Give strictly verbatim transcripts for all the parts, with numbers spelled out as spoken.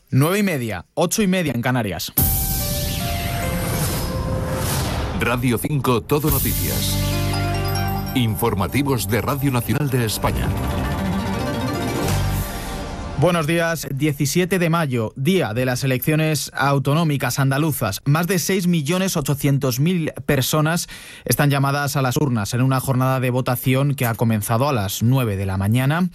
Nueve y media, ocho y media en Canarias. Radio cinco Todo Noticias. Informativos de Radio Nacional de España. Buenos días, diecisiete de mayo, día de las elecciones autonómicas andaluzas. Más de seis millones ochocientas mil personas están llamadas a las urnas en una jornada de votación que ha comenzado a las nueve de la mañana.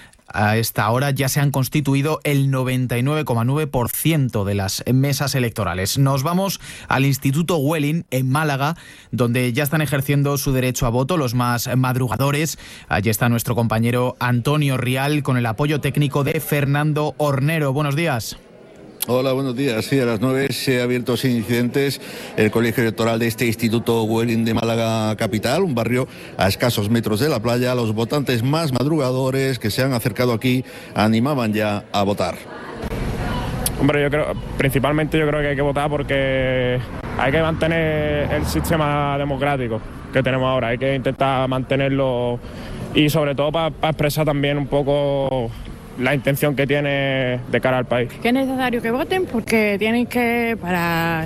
A esta hora ya se han constituido el noventa y nueve coma nueve por ciento de las mesas electorales. Nos vamos al Instituto Welling, en Málaga, donde ya están ejerciendo su derecho a voto los más madrugadores. Allí está nuestro compañero Antonio Rial con el apoyo técnico de Fernando Hornero. Buenos días. Hola, buenos días. Sí, a las nueve se ha abierto sin incidentes el colegio electoral de este Instituto Welling de Málaga capital, un barrio a escasos metros de la playa. Los votantes más madrugadores que se han acercado aquí animaban ya a votar. Hombre, yo creo, principalmente yo creo que hay que votar porque hay que mantener el sistema democrático que tenemos ahora. Hay que intentar mantenerlo y sobre todo para pa expresar también un poco la intención que tiene de cara al país. Que es necesario que voten porque tienen que, para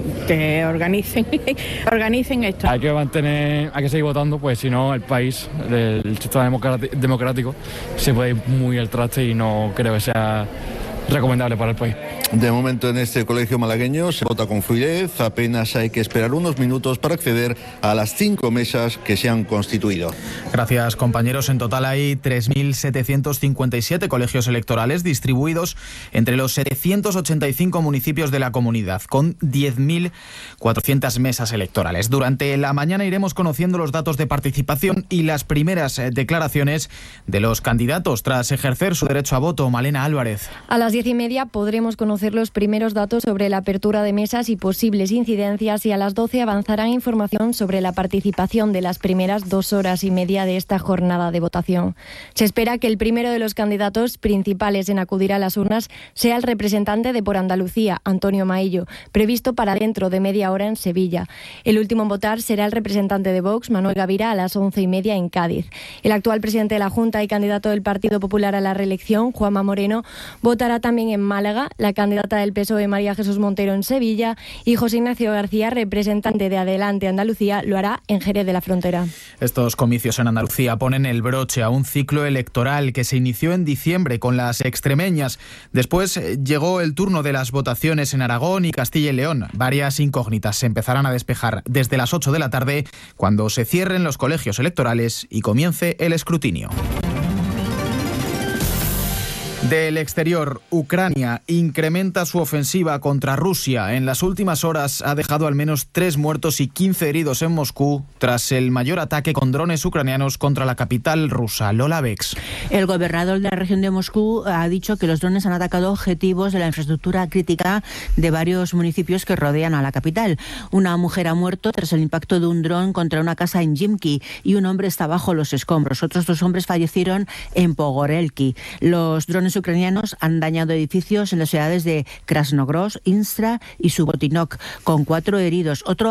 que organicen, organicen esto. Hay que mantener, hay que seguir votando, pues si no el país, el sistema democrático se puede ir muy al traste y no creo que sea recomendable para el país. De momento en este colegio malagueño se vota con fluidez, apenas hay que esperar unos minutos para acceder a las cinco mesas que se han constituido. Gracias, compañeros. En total hay tres mil setecientos cincuenta y siete colegios electorales distribuidos entre los setecientos ochenta y cinco municipios de la comunidad, con diez mil cuatrocientas mesas electorales. Durante la mañana iremos conociendo los datos de participación y las primeras declaraciones de los candidatos tras ejercer su derecho a voto. Malena Álvarez. A las diez y media podremos conocer los primeros datos sobre la apertura de mesas y posibles incidencias, y a las doce avanzarán información sobre la participación de las primeras dos horas y media de esta jornada de votación. Se espera que el primero de los candidatos principales en acudir a las urnas sea el representante de Por Andalucía, Antonio Maillo, previsto para dentro de media hora en Sevilla. El último en votar será el representante de Vox, Manuel Gavira, a las once y media en Cádiz. El actual presidente de la Junta y candidato del Partido Popular a la reelección, Juanma Moreno, votará también en Málaga, la candidata del P S O E, María Jesús Montero, en Sevilla, y José Ignacio García, representante de Adelante Andalucía, lo hará en Jerez de la Frontera. Estos comicios en Andalucía ponen el broche a un ciclo electoral que se inició en diciembre con las extremeñas. Después llegó el turno de las votaciones en Aragón y Castilla y León. Varias incógnitas se empezarán a despejar desde las ocho de la tarde, cuando se cierren los colegios electorales y comience el escrutinio. Del exterior, Ucrania incrementa su ofensiva contra Rusia. En las últimas horas ha dejado al menos tres muertos y quince heridos en Moscú tras el mayor ataque con drones ucranianos contra la capital rusa. Lola Bex. El gobernador de la región de Moscú ha dicho que los drones han atacado objetivos de la infraestructura crítica de varios municipios que rodean a la capital. Una mujer ha muerto tras el impacto de un dron contra una casa en Yimki y un hombre está bajo los escombros. Otros dos hombres fallecieron en Pogorelki. Los drones ucranianos han dañado edificios en las ciudades de Krasnogorsk, Instra y Subotinok, con cuatro heridos. Otro